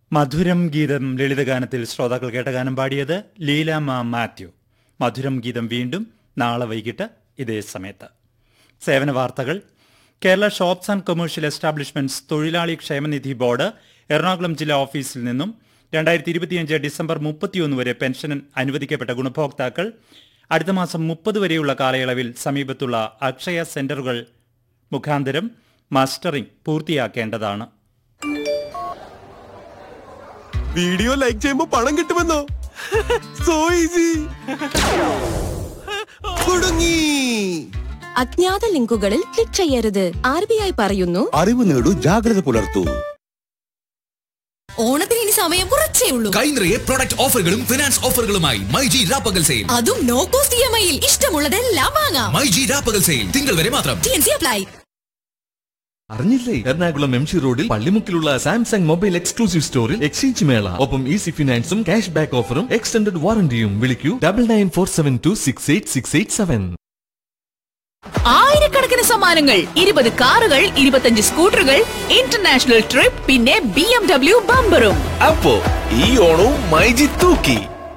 മധുരം ഗീതം ലളിതഗാനത്തിൽ ശ്രോതാക്കൾ കേട്ട ഗാനം പാടിയത് ലീലാമ്മ മാത്യു. മധുരം ഗീതം വീണ്ടും നാളെ വൈകിട്ട് ഇതേ സമയത്ത്. സേവന വാർത്തകൾ. Kerala shops and commercial establishments തൊഴിലാളി ക്ഷേമനിധി ബോർഡ് എറണാകുളം ജില്ലാ ഓഫീസിൽ നിന്നും 2025 ഡിസംബർ 31 വരെ പെൻഷൻ അനുവദിക്കപ്പെട്ട ഗുണഭോക്താക്കൾ അടുത്ത മാസം 30 വരെയുള്ള കാലയളവിൽ സമീപത്തുള്ള അക്ഷയ സെന്ററുകൾ മുഖാന്തരം മസ്റ്ററിംഗ് പൂർത്തിയാക്കേണ്ടതാണ്. വീഡിയോ ലൈക്ക് ചെയ്യുമ്പോ പണം കിട്ടുമെന്നോ? So easy. കുടുങ്ങി. അജ്ഞാത ലിങ്കുകളിൽ ക്ലിക്ക് ചെയ്യരുത്. RBI പറയുന്നു, അറിവ് നേടൂ, ജാഗ്രത പുലർത്തൂ. ഓണത്തിന് ഇനി സമയം കുറച്ചേ ഉള്ളൂ. കൈനിറയെ പ്രൊഡക്റ്റ് ഓഫറുകളും ഫിനാൻസ് ഓഫറുകളുമായി മൈജി രാപ്പകൽ സെയിൽ. അതും നോ കോസ്റ്റ് EMI യിൽ ഇഷ്ടമുള്ളതെല്ലാം വാങ്ങാം. മൈജി രാപ്പകൽ സെയിൽ തിങ്കൾ വരെ മാത്രം. TNC apply. അറിഞ്ഞില്ലേ, എറണാകുളം MC റോഡിൽ പള്ളിമുക്കിലുള്ള സാംസങ് മൊബൈൽ എക്സ്ക്ലൂസീവ് സ്റ്റോറിൽ എക്സ്ചേഞ്ച് മേള, ഒപ്പം ഈസി ഫിനാൻസും ക്യാഷ് ബാക്ക് ഓഫറും എക്സ്റ്റൻഡഡ് വാറന്റിയും. വിളിക്കൂ 9947268687. ആയിരക്കണക്കിന് സമ്മാനങ്ങൾ, 20 കാറുകൾ, 25 സ്കൂട്ടറുകൾ, ഇന്റർനാഷണൽ ട്രിപ്പ്, പിന്നെ BMW ബമ്പറും. അപ്പോ ഈ ഓണവും മൈജി തൂക്കി.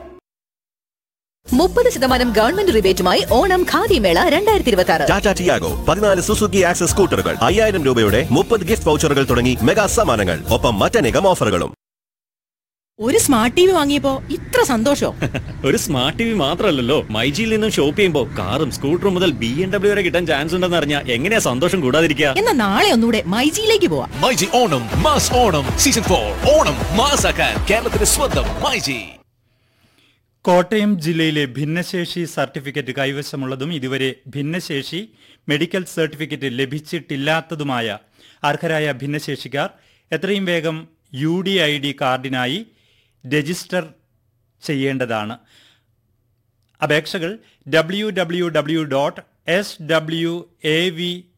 30% ഗവൺമെന്റ് റിബേറ്റുമായി ഓണം ഖാദി മേള 2026. ടാറ്റ ടിയാഗോ, 14 സുസുക്കി ആക്സസ് സ്കൂട്ടറുകൾ, 5000 രൂപയുടെ 30 ഗിഫ്റ്റ് വൗച്ചറുകൾ തുടങ്ങി മെഗാ സമ്മാനങ്ങൾ, ഒപ്പം മറ്റനേകം ഓഫറുകളും. ഒരു സ്മാർട്ട് TV വാങ്ങിയപ്പോ ഇത്ര സന്തോഷം. ഒരു സ്മാർട്ട് TV മാത്രമല്ലല്ലോ, മൈജിയിൽ നിന്നും ഷോപ്പ് ചെയ്യുമ്പോൾ കാറും സ്കൂട്ടറും മുതൽ BMW വരെ കിട്ടാൻ ചാൻസ് ഉണ്ടെന്ന് അറിഞ്ഞാൽ എങ്ങനെയാ സന്തോഷം കൂടാതിരിക്കുക? എന്നാ നാളെ ഒന്നുകൂടെ മൈജിയിലേക്ക് പോവാം. മൈജി ഓണം മാസ് ഓണം സീസൺ 4 ഓണം മാസാക്കാൻ കേരളത്തിന്റെ സ്വന്തം മൈജി. കോട്ടയം ജില്ലയിലെ ഭിന്നശേഷി സർട്ടിഫിക്കറ്റ് കൈവശമുള്ളതും ഇതുവരെ ഭിന്നശേഷി മെഡിക്കൽ സർട്ടിഫിക്കറ്റ് ലഭിച്ചിട്ടില്ലാത്തതുമായ അർഹരായ ഭിന്നശേഷിക്കാർ എത്രയും വേഗം UDID കാർഡിനായി രജിസ്റ്റർ ചെയ്യേണ്ടതാണ്. അപേക്ഷകൾ www.swav